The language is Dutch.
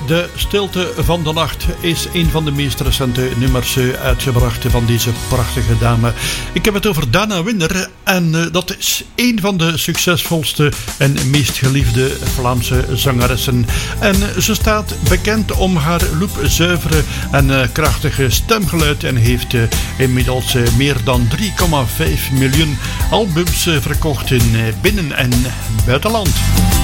De Stilte van de Nacht is een van de meest recente nummers uitgebracht van deze prachtige dame. Ik heb het over Dana Winner en dat is een van de succesvolste en meest geliefde Vlaamse zangeressen. En ze staat bekend om haar loepzuivere en krachtige stemgeluid en heeft inmiddels meer dan 3,5 miljoen albums verkocht in binnen- en buitenland.